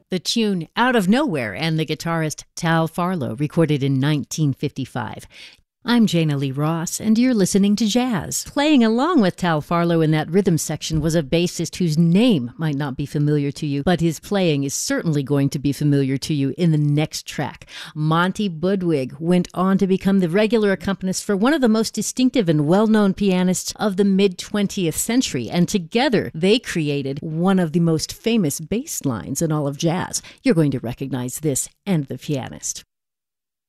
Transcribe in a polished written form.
The tune Out of Nowhere and the guitarist Tal Farlow, recorded in 1955. I'm Jana Lee Ross, and you're listening to Jazz. Playing along with Tal Farlow in that rhythm section was a bassist whose name might not be familiar to you, but his playing is certainly going to be familiar to you in the next track. Monty Budwig went on to become the regular accompanist for one of the most distinctive and well-known pianists of the mid-20th century, and together they created one of the most famous bass lines in all of jazz. You're going to recognize this and the pianist.